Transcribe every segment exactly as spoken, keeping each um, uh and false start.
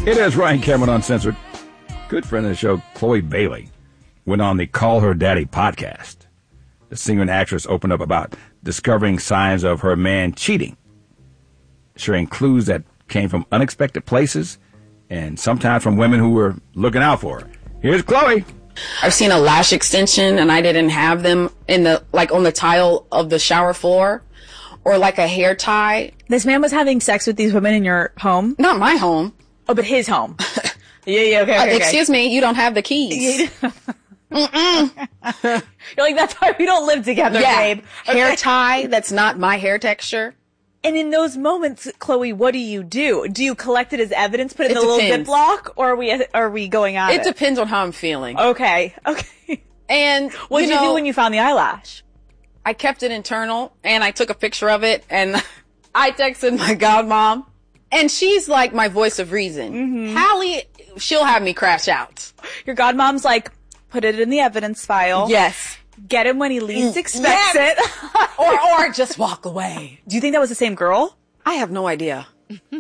It is Ryan Cameron Uncensored. Good friend of the show, Chloe Bailey, went on the Call Her Daddy podcast. The singer and actress opened up about discovering signs of her man cheating, sharing clues that came from unexpected places and sometimes from women who were looking out for her. Here's Chloe. I've seen a lash extension and I didn't have them in the, like on the tile of the shower floor, or like a hair tie. This man was having sex with these women in your home? Not my home. Oh, but his home. yeah, yeah, okay, okay, uh, Excuse okay. me, you don't have the keys. Mm-mm. You're like, that's why we don't live together, yeah. babe. Okay. Hair tie, that's not my hair texture. And in those moments, Chloe, what do you do? Do you collect it as evidence, put it in it the depends. little Ziploc, or are we are we going at it? It depends on how I'm feeling. Okay, okay. And what did you, you know, do when you found the eyelash? I kept it internal, and I took a picture of it, and I texted my godmom, and she's like my voice of reason. Mm-hmm. Hallie, she'll have me crash out. Your godmom's like, put it in the evidence file. Yes. Get him when he least expects yes. it. or or just walk away. Do you think that was the same girl? I have no idea.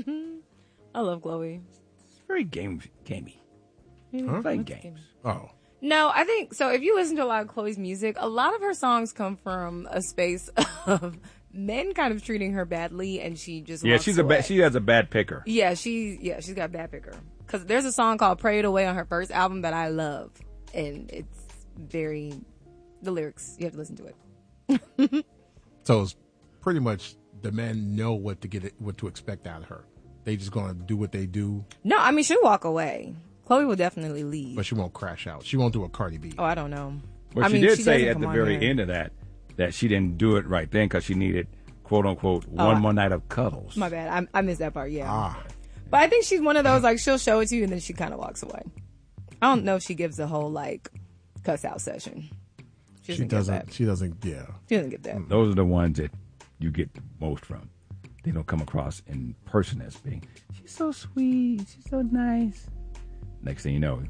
I love Chloe. It's very game gamey. Huh? Playing games. Oh. No, I think, so if you listen to a lot of Chloe's music, a lot of her songs come from a space of men kind of treating her badly, and she just Yeah, walks she's away. a bad, she has a bad picker. Yeah, she, yeah, she's got a bad picker. Cause there's a song called Pray It Away on her first album that I love. And it's very, the lyrics, you have to listen to it. So it's pretty much the men know what to get, it, what to expect out of her. They just gonna do what they do. No, I mean, she'll walk away. Chloe will definitely leave. But she won't crash out. She won't do a Cardi B. Oh, I don't know. Well, I she mean, did she say doesn't at come the on very here. end of that that she didn't do it right then because she needed, quote unquote, one I- more night of cuddles. My bad. I, I missed that part, yeah. Ah. But I think she's one of those, like, she'll show it to you and then she kind of walks away. I don't know if she gives a whole, like, cuss out session. She doesn't, She doesn't, get that. she doesn't, yeah. She doesn't get that. Those are the ones that you get the most from. They don't come across in person as being, she's so sweet, she's so nice. Next thing you know,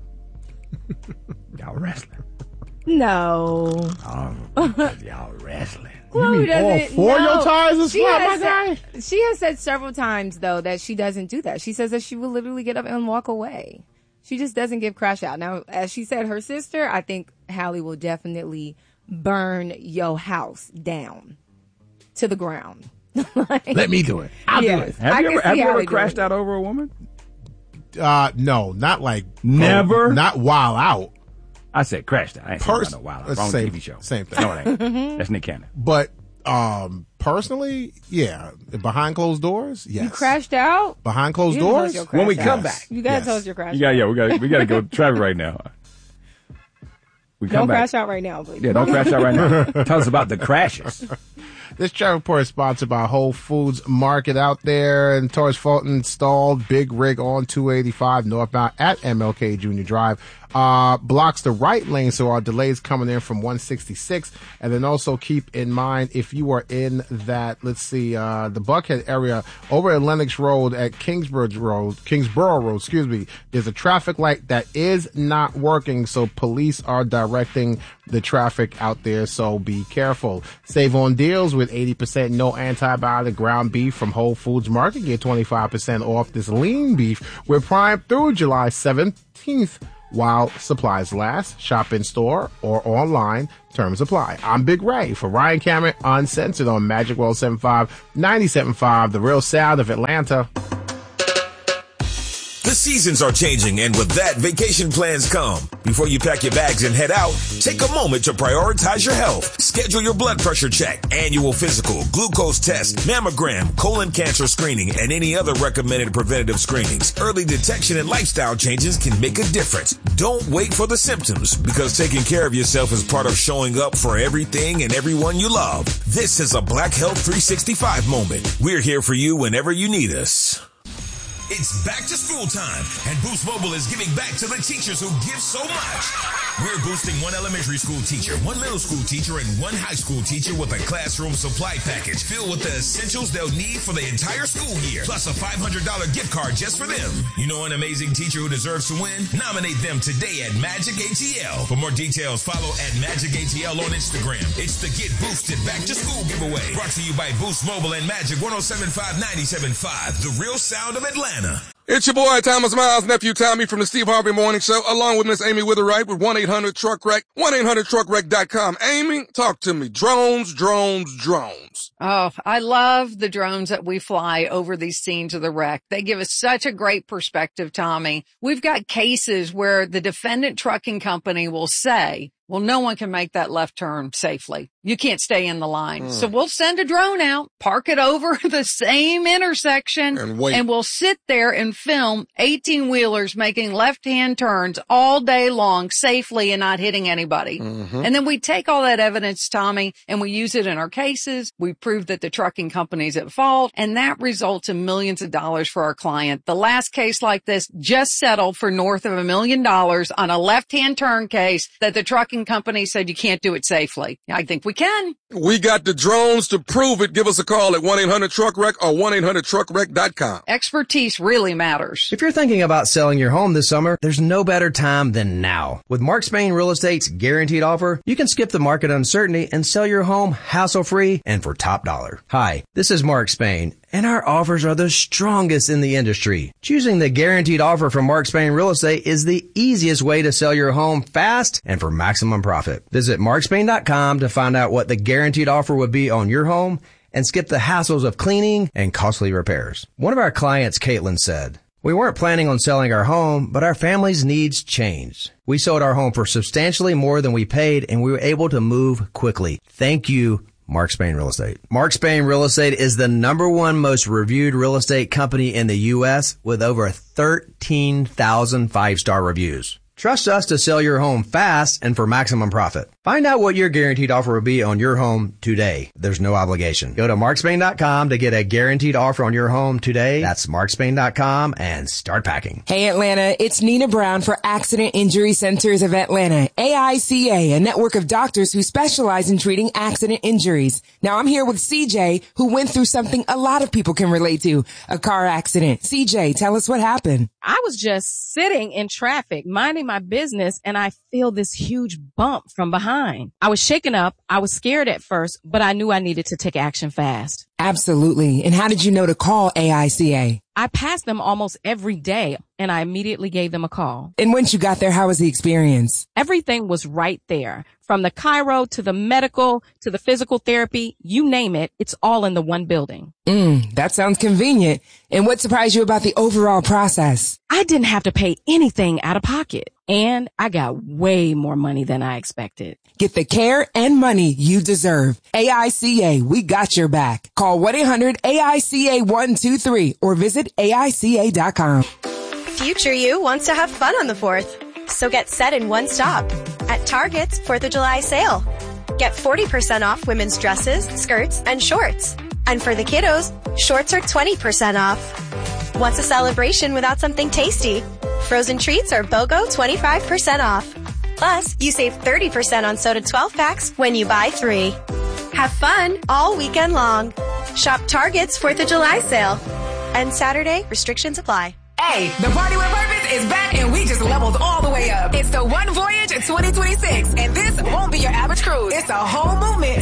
y'all wrestling. No. Oh, y'all wrestling. Chloe mean all doesn't- four of no. your ties is She flat, has my said- She has said several times, though, that she doesn't do that. She says that she will literally get up and walk away. She just doesn't give crash out. Now, as she said, her sister, I think Hallie will definitely burn your house down to the ground. Like, Let me do it. I'll yeah, do it. Have I you can ever, have see you Hallie ever doing crashed it. out over a woman? Uh, no, not like. Never? oh, not while out. I said crashed out. I ain't saying Pers- about no wild. It's Wrong same- T V show. same thing. No, it ain't. That's Nick Cannon. But, um, personally, yeah. Behind closed doors, yes. You crashed out? Behind closed You didn't tell us doors? your When we crash come out. back. You gotta Yes. tell us your crash You got, out. yeah, we got, we got to go to traffic right now. We come Don't back. crash out right now, please. Yeah, don't crash out right now. Tell us about the crashes. This travel report is sponsored by Whole Foods Market out there in Torrance Fulton. Installed big rig on two eighty-five northbound at M L K Junior Drive. Uh, blocks the right lane, so our delays coming in from one sixty-six. And then also keep in mind, if you are in that, let's see, uh, the Buckhead area over at Lennox Road at Kingsborough Road, Kingsborough Road, excuse me, there's a traffic light that is not working. So police are directing the traffic out there. So be careful. Save on deals with eighty percent no antibiotic ground beef from Whole Foods Market. Get twenty-five percent off this lean beef with Prime through July seventeenth. While supplies last. Shop in store or online. Terms apply. I'm Big Ray for Ryan Cameron Uncensored on Magic World seventy-five ninety-seven point five, the real sound of Atlanta. The seasons are changing, and with that, vacation plans come. Before you pack your bags and head out, take a moment to prioritize your health. Schedule your blood pressure check, annual physical, glucose test, mammogram, colon cancer screening, and any other recommended preventative screenings. Early detection and lifestyle changes can make a difference. Don't wait for the symptoms, because taking care of yourself is part of showing up for everything and everyone you love. This is a Black Health three sixty-five moment. We're here for you whenever you need us. It's back to school time, and Boost Mobile is giving back to the teachers who give so much. We're boosting one elementary school teacher, one middle school teacher, and one high school teacher with a classroom supply package filled with the essentials they'll need for the entire school year, plus a five hundred dollars gift card just for them. You know an amazing teacher who deserves to win? Nominate them today at Magic A T L. For more details, follow at Magic A T L on Instagram. It's the Get Boosted Back to School giveaway. Brought to you by Boost Mobile and Magic one oh seven point five, ninety-seven point five, the real sound of Atlanta. Atlanta. It's your boy, Thomas Miles' nephew Tommy from the Steve Harvey Morning Show, along with Miss Amy Witherite with one eight hundred truck wreck, one eight hundred truck wreck dot com. Amy, talk to me. Drones, drones, drones. Oh, I love the drones that we fly over these scenes of the wreck. They give us such a great perspective, Tommy. We've got cases where the defendant trucking company will say, well, no one can make that left turn safely. You can't stay in the line. Mm. So we'll send a drone out, park it over the same intersection, and wait. And we'll sit there and film eighteen-wheelers making left-hand turns all day long safely and not hitting anybody. Mm-hmm. And then we take all that evidence, Tommy, and we use it in our cases. We prove that the trucking company's at fault, and that results in millions of dollars for our client. The last case like this just settled for north of a million dollars on a left-hand turn case that the trucking company said you can't do it safely. I think we can. We got the drones to prove it. Give us a call at one eight hundred truck wreck or one eight hundred truck wreck dot com. Expertise really matters. If you're thinking about selling your home this summer, there's no better time than now. With Mark Spain Real Estate's guaranteed offer, you can skip the market uncertainty and sell your home hassle-free and for top dollar. Hi, this is Mark Spain, and our offers are the strongest in the industry. Choosing the guaranteed offer from Mark Spain Real Estate is the easiest way to sell your home fast and for maximum profit. Visit mark spain dot com to find out what the guaranteed offer would be on your home and skip the hassles of cleaning and costly repairs. One of our clients, Caitlin, said, we weren't planning on selling our home, but our family's needs changed. We sold our home for substantially more than we paid, and we were able to move quickly. Thank you, Mark Spain Real Estate. Mark Spain Real Estate is the number one most reviewed real estate company in the U S with over thirteen thousand five-star reviews. Trust us to sell your home fast and for maximum profit. Find out what your guaranteed offer will be on your home today. There's no obligation. Go to mark spain dot com to get a guaranteed offer on your home today. That's mark spain dot com and start packing. Hey Atlanta, it's Nina Brown for Accident Injury Centers of Atlanta, A I C A, a network of doctors who specialize in treating accident injuries. Now I'm here with C J, who went through something a lot of people can relate to, a car accident. C J, tell us what happened. I was just sitting in traffic, minding my business, and I feel this huge bump from behind. I was shaken up. I was scared at first, but I knew I needed to take action fast. Absolutely. And how did you know to call A I C A? I pass them almost every day, and I immediately gave them a call. And once you got there, how was the experience? Everything was right there. From the chiro to the medical to the physical therapy, you name it, it's all in the one building. Mm, that sounds convenient. And what surprised you about the overall process? I didn't have to pay anything out of pocket, and I got way more money than I expected. Get the care and money you deserve. A I C A, we got your back. Call one eight hundred A I C A one two three or visit A I C A dot com. Future you wants to have fun on the fourth. So get set in one stop at Target's fourth of July sale. Get forty percent off women's dresses, skirts, and shorts. And for the kiddos, shorts are twenty percent off. What's a celebration without something tasty? Frozen treats are BOGO twenty-five percent off. Plus, you save thirty percent on soda twelve packs when you buy three. Have fun all weekend long. Shop Target's fourth of July sale. And Saturday, restrictions apply. Hey, the Party with Purpose is back and we just leveled all the way up. It's the One Voyage twenty twenty-six, and this won't be your average cruise. It's a whole movement